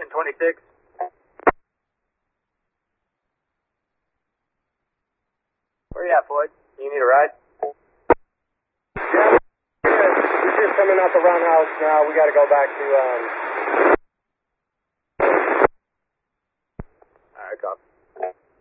26. Where you at, Floyd? You need a ride? Yeah, we're just coming out the roundhouse now. We got to go back to, Alright, copy.